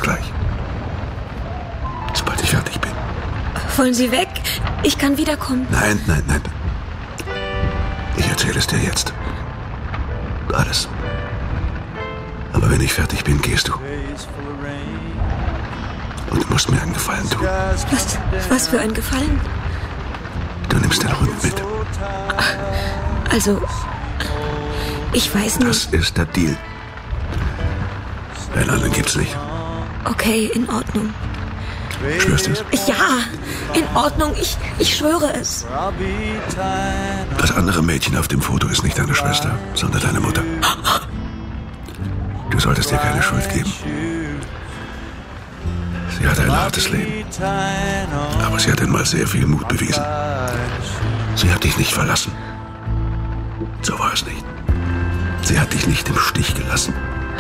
Gleich. Sobald ich fertig bin. Wollen Sie weg? Ich kann wiederkommen. Nein. Ich erzähle es dir jetzt. Alles. Aber wenn ich fertig bin, gehst du. Und du musst mir einen Gefallen tun. Was für ein Gefallen? Du nimmst den Hund mit. Also, ich weiß nicht. Das ist der Deal. Einen anderen gibt's nicht. Okay, in Ordnung. Schwörst du es? Ja, in Ordnung. Ich schwöre es. Das andere Mädchen auf dem Foto ist nicht deine Schwester, sondern deine Mutter. Du solltest dir keine Schuld geben. Sie hatte ein hartes Leben. Aber sie hat einmal sehr viel Mut bewiesen. Sie hat dich nicht verlassen. So war es nicht. Sie hat dich nicht im Stich gelassen.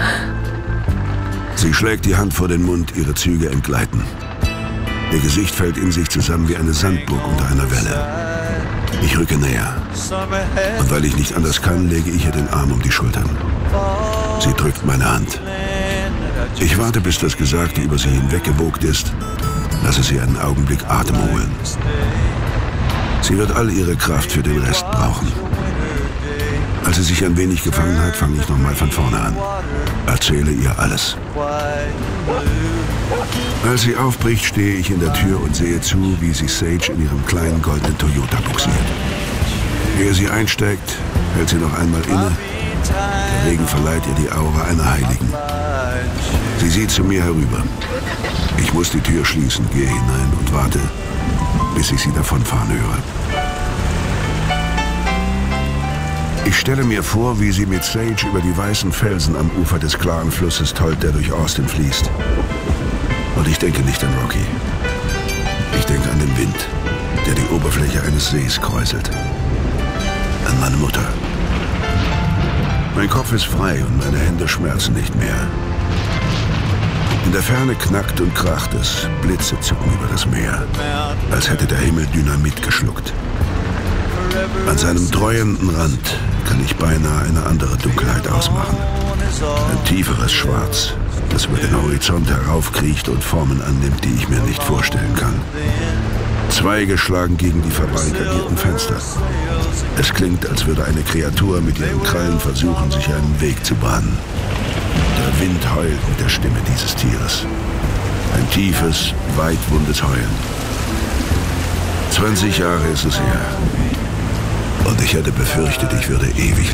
Sie schlägt die Hand vor den Mund, ihre Züge entgleiten. Ihr Gesicht fällt in sich zusammen wie eine Sandburg unter einer Welle. Ich rücke näher. Und weil ich nicht anders kann, lege ich ihr den Arm um die Schultern. Sie drückt meine Hand. Ich warte, bis das Gesagte über sie hinweggewogt ist, lasse sie einen Augenblick Atem holen. Sie wird all ihre Kraft für den Rest brauchen. Als sie sich ein wenig gefangen hat, fange ich nochmal von vorne an. Erzähle ihr alles. Als sie aufbricht, stehe ich in der Tür und sehe zu, wie sie Sage in ihrem kleinen goldenen Toyota buxiert. Ehe sie einsteigt, hält sie noch einmal inne. Der Regen verleiht ihr die Aura einer Heiligen. Sie sieht zu mir herüber. Ich muss die Tür schließen, gehe hinein und warte, bis ich sie davonfahren höre. Ich stelle mir vor, wie sie mit Sage über die weißen Felsen am Ufer des klaren Flusses tollt, der durch Austin fließt. Und ich denke nicht an Rocky. Ich denke an den Wind, der die Oberfläche eines Sees kräuselt. An meine Mutter. Mein Kopf ist frei und meine Hände schmerzen nicht mehr. In der Ferne knackt und kracht es, Blitze zucken über das Meer, als hätte der Himmel Dynamit geschluckt. An seinem dreuenden Rand kann ich beinahe eine andere Dunkelheit ausmachen. Ein tieferes Schwarz, das über den Horizont heraufkriecht und Formen annimmt, die ich mir nicht vorstellen kann. Zweige schlagen gegen die verbarrikadierten Fenster. Es klingt, als würde eine Kreatur mit ihren Krallen versuchen, sich einen Weg zu bahnen. Der Wind heult mit der Stimme dieses Tieres. Ein tiefes, weitwundes Heulen. 20 Jahre ist es her. Und ich hätte befürchtet, ich würde ewig